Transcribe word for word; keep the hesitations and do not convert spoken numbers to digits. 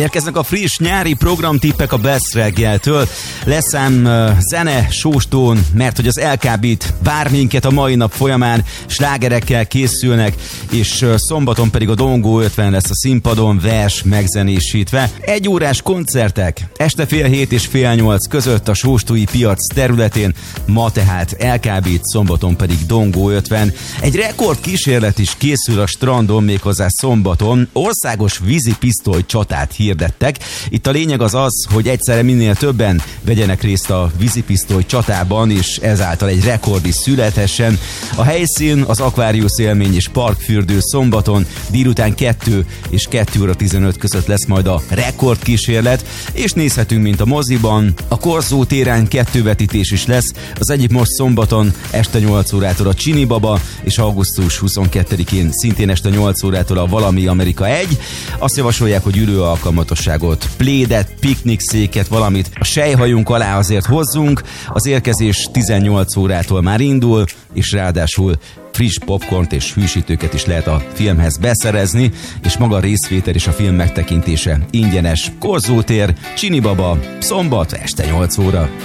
Érkeznek a friss nyári programtippek a Best reggeltől. Lesz ám uh, zene, sóstón, mert hogy az el ká bé-t vár minket a mai nap folyamán, slágerekkel készülnek, és uh, szombaton pedig a Dongó ötven lesz a színpadon, vers megzenésítve. Egy órás koncertek, este fél hét és fél nyolc között a sóstói piac területén, ma tehát el ká bé, szombaton pedig Dongó ötven. Egy rekord kísérlet is készül a strandon, méghozzá szombaton. Országos vízipisztoly csatát hirdettek. Itt a lényeg az az, hogy egyszerre minél többen vegyenek részt a vízipisztoly csatában, és ezáltal egy rekord is születhessen. A helyszín az Aquarius élmény és parkfürdő, szombaton délután kettő és kettő óra tizenöt között lesz majd a rekordkísérlet, és nézhetünk, mint a moziban. A Korzó téren kettő vetítés is lesz, az egyik most szombaton este nyolc órától a Csini Baba, és augusztus huszonkettedikén szintén este nyolc órától a Valami Amerika egy. Azt javasolják, hogy ülő alkalmatosságot, plédet, piknikszéket, valamit a selyhajunk alá azért hozzunk. Az érkezés tizennyolc órától már indul, és ráadásul friss popcornt és hűsítőket is lehet a filmhez beszerezni, és maga a részvétel és a film megtekintése ingyenes. Korzó tér, Csini Baba, szombat este nyolc óra.